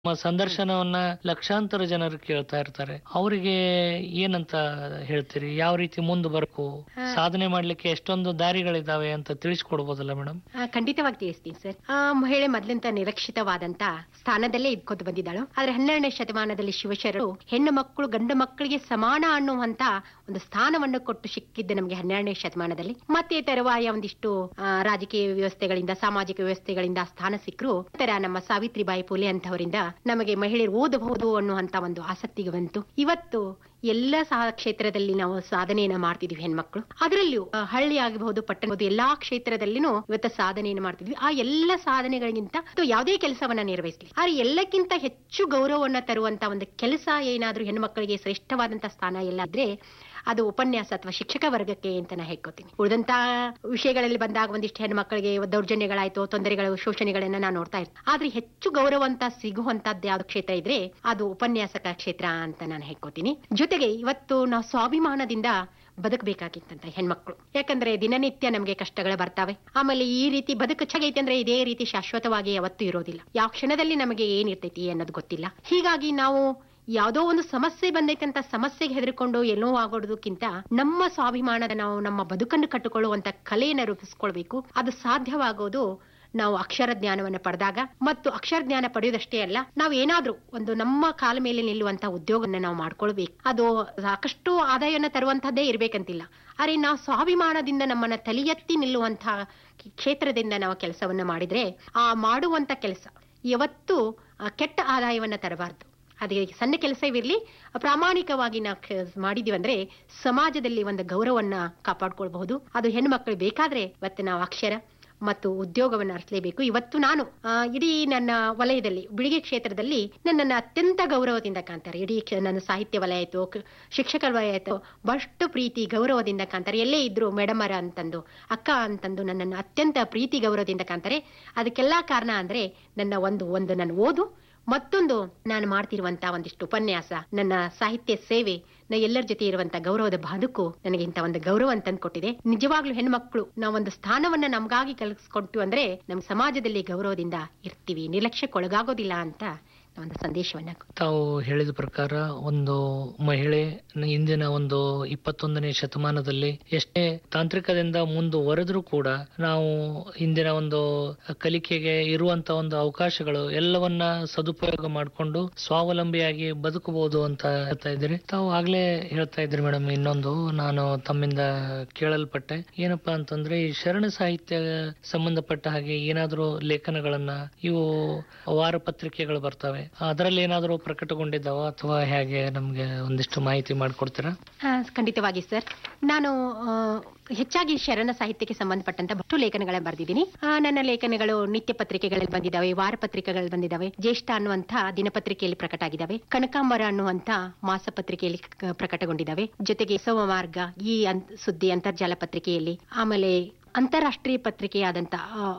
ನಮ್ಮ ಸಂದರ್ಶನವನ್ನ ಲಕ್ಷಾಂತರ ಜನರು ಕೇಳ್ತಾ ಇರ್ತಾರೆ. ಅವರಿಗೆ ಏನಂತ ಹೇಳ್ತೀರಿ? ಯಾವ ರೀತಿ ಮುಂದೆ ಬರಬೇಕು, ಸಾಧನೆ ಮಾಡ್ಲಿಕ್ಕೆ ಎಷ್ಟೊಂದು ದಾರಿಗಳಿದಾವೆ ಅಂತ ತಿಳಿಸ್ಕೊಡ್ಬೋದಲ್ಲ ಮೇಡಮ್? ಖಂಡಿತವಾಗಿ ತಿಳಿಸ್ತೀನಿ ಸರ್. ಆ ಮಹಿಳೆ ಮೊದ್ಲಿಂತ ನಿರಕ್ಷಿತವಾದಂತ ಸ್ಥಾನದಲ್ಲೇ ಇದ್ಕೊತ ಬಂದಿದ್ದಾಳು. ಆದ್ರೆ 12ನೇ ಶತಮಾನದಲ್ಲಿ ಶಿವಶರಣರು ಹೆಣ್ಣು ಮಕ್ಕಳು ಗಂಡು ಮಕ್ಕಳಿಗೆ ಸಮಾನ ಅನ್ನುವಂತ ಒಂದು ಸ್ಥಾನವನ್ನು ಕೊಟ್ಟು ಸಿಕ್ಕಿದ್ದೆ ನಮಗೆ 12ನೇ ಶತಮಾನದಲ್ಲಿ. ಮತ್ತೆ ತರುವಾಯ ಒಂದಿಷ್ಟು ರಾಜಕೀಯ ವ್ಯವಸ್ಥೆಗಳಿಂದ, ಸಾಮಾಜಿಕ ವ್ಯವಸ್ಥೆಗಳಿಂದ ಸ್ಥಾನ ಸಿಕ್ಕರು. ತರ ನಮ್ಮ ಸಾವಿತ್ರಿಬಾಯಿ ಫುಲೆ ಅಂತವರಿಂದ ನಮಗೆ ಮಹಿಳೆಯರು ಓದಬಹುದು ಅನ್ನುವಂತ ಒಂದು ಆಸಕ್ತಿಗೆ ಬಂತು. ಇವತ್ತು ಎಲ್ಲ ಕ್ಷೇತ್ರದಲ್ಲಿ ನಾವು ಸಾಧನೆಯನ್ನ ಮಾಡ್ತಿದ್ವಿ ಹೆಣ್ಮಕ್ಳು. ಅದರಲ್ಲಿಯೂ ಹಳ್ಳಿ ಆಗಬಹುದು, ಪಟ್ಟಣ ಎಲ್ಲಾ ಕ್ಷೇತ್ರದಲ್ಲಿನೂ ಇವತ್ತು ಸಾಧನೆಯನ್ನು ಮಾಡ್ತಿದ್ವಿ. ಆ ಎಲ್ಲ ಸಾಧನೆಗಳಿಗಿಂತ ಯಾವುದೇ ಕೆಲಸವನ್ನ ನಿರ್ವಹಿಸಲಿ, ಆದ್ರೆ ಎಲ್ಲಕ್ಕಿಂತ ಹೆಚ್ಚು ಗೌರವವನ್ನ ತರುವಂತ ಒಂದು ಕೆಲಸ ಏನಾದ್ರೂ ಹೆಣ್ಮಕ್ಳಿಗೆ ಶ್ರೇಷ್ಠವಾದಂತ ಸ್ಥಾನ ಎಲ್ಲ ಇದ್ರೆ ಅದು ಉಪನ್ಯಾಸ ಅಥವಾ ಶಿಕ್ಷಕ ವರ್ಗಕ್ಕೆ ಅಂತ ನಾ ಹೇಳ್ಕೊತೀನಿ. ಉಳಿದಂತ ವಿಷಯಗಳಲ್ಲಿ ಬಂದಾಗ ಒಂದಿಷ್ಟು ಹೆಣ್ಮಕ್ಳಿಗೆ ದೌರ್ಜನ್ಯಗಳಾಯ್ತು, ತೊಂದರೆಗಳು, ಶೋಷಣೆಗಳನ್ನ ನಾವು ನೋಡ್ತಾ ಇರ್ತೀವಿ. ಆದ್ರೆ ಹೆಚ್ಚು ಗೌರವ ಅಂತ ಸಿಗುವಂತದ್ದು ಯಾವ್ದು ಕ್ಷೇತ್ರ ಇದ್ರೆ ಅದು ಉಪನ್ಯಾಸಕ ಕ್ಷೇತ್ರ ಅಂತ ನಾನು ಹೇಳ್ಕೊತೀನಿ. ಜೊತೆಗೆ ಇವತ್ತು ನಾವು ಸ್ವಾಭಿಮಾನದಿಂದ ಬದುಕಬೇಕಾಗಿತ್ತಂತ ಹೆಣ್ಮಕ್ಳು. ಯಾಕಂದ್ರೆ ದಿನನಿತ್ಯ ನಮ್ಗೆ ಕಷ್ಟಗಳು ಬರ್ತಾವೆ. ಆಮೇಲೆ ಈ ರೀತಿ ಬದುಕು ಚೆನ್ನಾಗೈತೆ ಅಂದ್ರೆ ಇದೇ ರೀತಿ ಶಾಶ್ವತವಾಗಿ ಯಾವತ್ತೂ ಇರೋದಿಲ್ಲ. ಯಾವ ಕ್ಷಣದಲ್ಲಿ ನಮಗೆ ಏನಿರ್ತೈತಿ ಅನ್ನೋದು ಗೊತ್ತಿಲ್ಲ. ಹೀಗಾಗಿ ನಾವು ಯಾವುದೋ ಒಂದು ಸಮಸ್ಯೆ ಬಂದೈತೆ ಅಂತ ಸಮಸ್ಯೆಗೆ ಹೆದರ್ಕೊಂಡು ಎಲ್ಲೋ ಆಗೋದಕ್ಕಿಂತ ನಮ್ಮ ಸ್ವಾಭಿಮಾನದ ನಾವು ನಮ್ಮ ಬದುಕನ್ನು ಕಟ್ಟಿಕೊಳ್ಳುವಂತ ಕಲೆಯನ್ನು ರೂಪಿಸ್ಕೊಳ್ಬೇಕು. ಅದು ಸಾಧ್ಯವಾಗೋದು ನಾವು ಅಕ್ಷರ ಜ್ಞಾನವನ್ನು ಪಡೆದಾಗ. ಮತ್ತು ಅಕ್ಷರ ಜ್ಞಾನ ಪಡೆಯೋದಷ್ಟೇ ಅಲ್ಲ, ನಾವು ಏನಾದ್ರೂ ಒಂದು ನಮ್ಮ ಕಾಲ ಮೇಲೆ ನಿಲ್ಲುವಂತ ಉದ್ಯೋಗನ ನಾವು ಮಾಡ್ಕೊಳ್ಬೇಕು. ಅದು ಸಾಕಷ್ಟು ಆದಾಯನ ತರುವಂತಹದ್ದೇ ಇರ್ಬೇಕಂತಿಲ್ಲ. ಆದ್ರೆ ನಾವು ಸ್ವಾಭಿಮಾನದಿಂದ ನಮ್ಮನ್ನ ತಲೆ ಎತ್ತಿ ನಿಲ್ಲುವಂತಹ ಕ್ಷೇತ್ರದಿಂದ ನಾವು ಕೆಲಸವನ್ನ ಮಾಡಿದ್ರೆ ಆ ಮಾಡುವಂತ ಕೆಲಸ ಯಾವತ್ತೂ ಕೆಟ್ಟ ಆದಾಯವನ್ನ ತರಬಾರ್ದು. ಅದೇ ಸಣ್ಣ ಕೆಲಸವಿರ್ಲಿ, ಪ್ರಾಮಾಣಿಕವಾಗಿ ನಾವು ಮಾಡಿದೀವಂದ್ರೆ ಸಮಾಜದಲ್ಲಿ ಒಂದು ಗೌರವನ್ನ ಕಾಪಾಡ್ಕೊಳ್ಬಹುದು. ಅದು ಹೆಣ್ಮಕ್ಳು ಬೇಕಾದ್ರೆ ಇವತ್ತು ನಾವು ಅಕ್ಷರ ಮತ್ತು ಉದ್ಯೋಗವನ್ನು ಅರಿಸಲೇಬೇಕು. ಇವತ್ತು ನಾನು ಇಡೀ ನನ್ನ ವಲಯದಲ್ಲಿ, ಬಿಳಿಗೆ ಕ್ಷೇತ್ರದಲ್ಲಿ ನನ್ನನ್ನು ಅತ್ಯಂತ ಗೌರವದಿಂದ ಕಾಣ್ತಾರೆ. ಇಡೀ ನನ್ನ ಸಾಹಿತ್ಯ ವಲಯ ಆಯ್ತು, ಶಿಕ್ಷಕರ ವಲಯ ಆಯ್ತು, ಬಹಳಷ್ಟು ಪ್ರೀತಿ ಗೌರವದಿಂದ ಕಾಣ್ತಾರೆ. ಎಲ್ಲೇ ಇದ್ರು ಮೇಡಮರ ಅಂತಂದು, ಅಕ್ಕ ಅಂತಂದು ನನ್ನನ್ನು ಅತ್ಯಂತ ಪ್ರೀತಿ ಗೌರವದಿಂದ ಕಾಣ್ತಾರೆ. ಅದಕ್ಕೆಲ್ಲಾ ಕಾರಣ ಅಂದ್ರೆ ನನ್ನ ಒಂದು ನನ್ನ ಓದು, ಮತ್ತೊಂದು ನಾನು ಮಾಡ್ತಿರುವಂತಹ ಒಂದಿಷ್ಟು ಉಪನ್ಯಾಸ, ನನ್ನ ಸಾಹಿತ್ಯ ಸೇವೆ, ಎಲ್ಲರ ಜೊತೆ ಇರುವಂತ ಗೌರವದ ಬದುಕು ನನಗೆ ಇಂತ ಒಂದು ಗೌರವ ಅಂತ ಕೊಟ್ಟಿದೆ. ನಿಜವಾಗ್ಲೂ ಹೆಣ್ಮಕ್ಳು ನಾವೊಂದು ಸ್ಥಾನವನ್ನ ನಮ್ಗಾಗಿ ಕಲ್ಸ್ಕೊಟ್ಟು ಅಂದ್ರೆ ನಮ್ ಸಮಾಜದಲ್ಲಿ ಗೌರವದಿಂದ ಇರ್ತೀವಿ, ನಿರ್ಲಕ್ಷ್ಯಕ್ಕೊಳಗಾಗೋದಿಲ್ಲ ಅಂತ ಒಂದು ಸಂದೇಶವನ್ನ. ತಾವು ಹೇಳಿದ ಪ್ರಕಾರ ಒಂದು ಮಹಿಳೆ ಇಂದಿನ ಒಂದು 21ನೇ ಶತಮಾನದಲ್ಲಿ ಎಷ್ಟೇ ತಾಂತ್ರಿಕದಿಂದ ಮುಂದುವರೆದ್ರೂ ಕೂಡ ನಾವು ಇಂದಿನ ಒಂದು ಕಲಿಕೆಗೆ ಇರುವಂತ ಒಂದು ಅವಕಾಶಗಳು ಎಲ್ಲವನ್ನ ಸದುಪಯೋಗ ಮಾಡಿಕೊಂಡು ಸ್ವಾವಲಂಬಿಯಾಗಿ ಬದುಕಬಹುದು ಅಂತ ಹೇಳ್ತಾ ಇದ್ದೀರಿ. ತಾವು ಆಗ್ಲೇ ಹೇಳ್ತಾ ಇದ್ರಿ ಮೇಡಮ್, ಇನ್ನೊಂದು ನಾನು ತಮ್ಮಿಂದ ಕೇಳಲ್ಪಟ್ಟೆ. ಏನಪ್ಪಾ ಅಂತಂದ್ರೆ ಈ ಶರಣ ಸಾಹಿತ್ಯ ಸಂಬಂಧಪಟ್ಟ ಹಾಗೆ ಏನಾದ್ರೂ ಲೇಖನಗಳನ್ನ, ಇವು ವಾರ ಪತ್ರಿಕೆಗಳು ಬರ್ತವೆ, ಅದರಲ್ಲಿ ಏನಾದರೂ ಪ್ರಕಟಗೊಂಡಿದ್ದಾವ ಅಥವಾ ಹೇಗೆ? ನಮ್ಗೆ ಒಂದಿಷ್ಟು ಮಾಹಿತಿ ಮಾಡಿಕೊಡ್ತೀರಾ? ಖಂಡಿತವಾಗಿ ಸರ್. ನಾನು ಹೆಚ್ಚಾಗಿ ಶರಣ ಸಾಹಿತ್ಯಕ್ಕೆ ಸಂಬಂಧಪಟ್ಟಂತ ಬಹಳ ಲೇಖನಗಳನ್ನು ಬರೆದಿದ್ದೀನಿ. ನನ್ನ ಲೇಖನಗಳು ನಿತ್ಯ ಪತ್ರಿಕೆಗಳಲ್ಲಿ ಬಂದಿದ್ದಾವೆ, ವಾರ ಪತ್ರಿಕೆಗಳಲ್ಲಿ ಬಂದಿದ್ದಾವೆ, ಜ್ಯೇಷ್ಠ ಅನ್ನುವಂಥ ದಿನಪತ್ರಿಕೆಯಲ್ಲಿ ಪ್ರಕಟ ಆಗಿದ್ದಾವೆ, ಕನಕಾಂಬರ ಅನ್ನುವಂಥ ಮಾಸಪತ್ರಿಕೆಯಲ್ಲಿ ಪ್ರಕಟಗೊಂಡಿದ್ದಾವೆ. ಜೊತೆಗೆ ಸೋಮಮಾರ್ಗ ಈ ಸುದ್ದಿ ಅಂತರ್ಜಾಲ ಪತ್ರಿಕೆಯಲ್ಲಿ, ಆಮೇಲೆ ಅಂತಾರಾಷ್ಟ್ರೀಯ ಪತ್ರಿಕೆಯಾದಂತ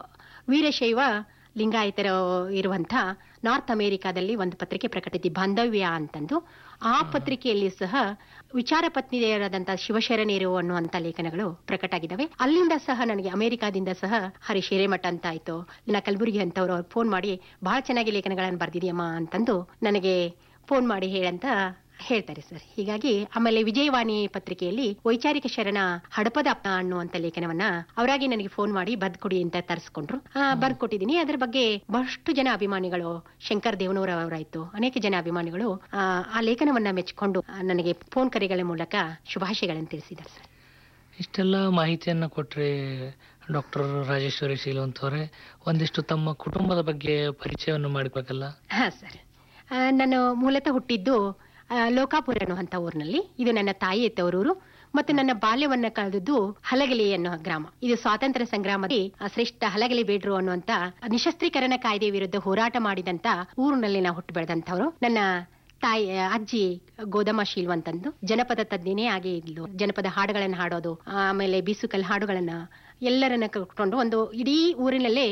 ವೀರಶೈವ ಲಿಂಗಾಯತರ ಇರುವಂತ ನಾರ್ತ್ ಅಮೆರಿಕಾದಲ್ಲಿ ಒಂದು ಪತ್ರಿಕೆ ಪ್ರಕಟಿಸಿ ಬಾಂಧವ್ಯ ಅಂತಂದು, ಆ ಪತ್ರಿಕೆಯಲ್ಲಿ ಸಹ ವಿಚಾರ ಪತ್ನಿಯರಾದಂತಹ ಶಿವಶರಣರು ಅನ್ನುವಂತ ಲೇಖನಗಳು ಪ್ರಕಟ ಆಗಿದ್ದಾವೆ. ಅಲ್ಲಿಂದ ಸಹ ನನಗೆ ಅಮೆರಿಕಾದಿಂದ ಸಹ ಹರೀಶ್ ಹಿರೇಮಠ ಅಂತ ಆಯ್ತು, ಇಲ್ಲ ಕಲಬುರಗಿ ಅಂತವ್ರು ಫೋನ್ ಮಾಡಿ ಬಹಳ ಚೆನ್ನಾಗಿ ಲೇಖನಗಳನ್ನು ಬರ್ದಿದೆಯಮ್ಮ ಅಂತಂದು ನನಗೆ ಫೋನ್ ಮಾಡಿ ಹೇಳಂತ ಹೇಳ್ತಾರೆ ಸರ್. ಹೀಗಾಗಿ ಆಮೇಲೆ ವಿಜಯವಾಣಿ ಪತ್ರಿಕೆಯಲ್ಲಿ ವೈಚಾರಿಕ ಶರಣ ಹಡಪದ ಅನ್ನುವಂತ ಲೇಖನವನ್ನ ಅವರಾಗಿ ನನಗೆ ಫೋನ್ ಮಾಡಿ ಬರ್ಕೊಡಿ ಅಂತ ತರಿಸ್ಕೊಂಡ್ರು. ಬರ್ಕೊಟ್ಟಿದ್ದೀನಿ. ಅದರ ಬಗ್ಗೆ ಬಹಳಷ್ಟು ಜನ ಅಭಿಮಾನಿಗಳು, ಶಂಕರ್ ದೇವನೂರ್ ಅವರಾಯ್ತು, ಅನೇಕ ಜನ ಅಭಿಮಾನಿಗಳು ಆ ಲೇಖನವನ್ನ ಮೆಚ್ಚಿಕೊಂಡು ನನಗೆ ಫೋನ್ ಕರೆಗಳ ಮೂಲಕ ಶುಭಾಶಯಗಳನ್ನು ತಿಳಿಸಿದ್ದಾರೆ ಸರ್. ಇಷ್ಟೆಲ್ಲ ಮಾಹಿತಿಯನ್ನ ಕೊಟ್ರೆ ಡಾಕ್ಟರ್ ರಾಜೇಶ್ವರಿ ಶೀಲವಂತ್ ಅವರೇ, ಒಂದಿಷ್ಟು ತಮ್ಮ ಕುಟುಂಬದ ಬಗ್ಗೆ ಪರಿಚಯವನ್ನು ಮಾಡಬೇಕಲ್ಲ? ಹಾ ಸರ್. ನಾನು ಮೂಲತಃ ಹುಟ್ಟಿದ್ದು ಲೋಕಾಪುರ ಅನ್ನುವಂತ ಊರಿನಲ್ಲಿ. ಇದು ನನ್ನ ತಾಯಿ ತವರೂರು. ಮತ್ತು ನನ್ನ ಬಾಲ್ಯವನ್ನ ಕಳೆದದ್ದು ಹಲಗಲಿ ಅನ್ನೋ ಗ್ರಾಮ. ಇದು ಸ್ವಾತಂತ್ರ್ಯ ಸಂಗ್ರಾಮದಲ್ಲಿ ಶ್ರೇಷ್ಠ ಹಲಗಲಿ ಬೇಡ್ರು ಅನ್ನುವಂತ ನಿಶಸ್ತ್ರೀಕರಣ ಕಾಯ್ದೆ ವಿರುದ್ಧ ಹೋರಾಟ ಮಾಡಿದಂತ ಊರಿನಲ್ಲಿ ನಾವು ಹುಟ್ಟು ಬೆಳೆದಂತವ್ರು. ನನ್ನ ತಾಯಿ ಅಜ್ಜಿ ಗೋದಮ್ಮ ಶೀಲ್ವಂತಂದು ಜನಪದ ತಜ್ಞನೇ ಆಗಿ ಇದ್ಲು. ಜನಪದ ಹಾಡುಗಳನ್ನ ಹಾಡೋದು, ಆಮೇಲೆ ಬೀಸುಕಲ್ ಹಾಡುಗಳನ್ನ ಎಲ್ಲರನ್ನ ಕಟ್ಕೊಂಡು ಒಂದು ಇಡೀ ಊರಿನಲ್ಲೇ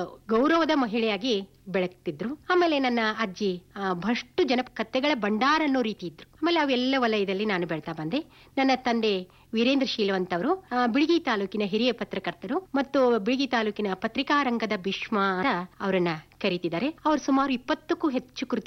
ಗೌರವದ ಮಹಿಳೆಯಾಗಿ ಬೆಳಗ್ತಿದ್ರು. ಆಮೇಲೆ ನನ್ನ ಅಜ್ಜಿ ಬಹಳಷ್ಟು ಕಥೆಗಳ ಭಂಡಾರ ಅನ್ನೋ ರೀತಿ ಇದ್ರು. ಆಮೇಲೆ ಅವೆಲ್ಲ ವಲಯದಲ್ಲಿ ನಾನು ಬೆಳ್ತಾ ಬಂದೆ. ನನ್ನ ತಂದೆ ವೀರೇಂದ್ರ ಶೀಲವಂತ್ ಅವರು ಬಿಳಿಗಿ ತಾಲೂಕಿನ ಹಿರಿಯ ಪತ್ರಕರ್ತರು ಮತ್ತು ಬಿಳಿಗಿ ತಾಲೂಕಿನ ಪತ್ರಿಕಾ ರಂಗದ ಭೀಷ್ಮ ಅವರನ್ನ ಕರೀತಿದ್ದಾರೆ. ಅವರು ಸುಮಾರು 20ಕ್ಕೂ ಹೆಚ್ಚು ಕೃತಿ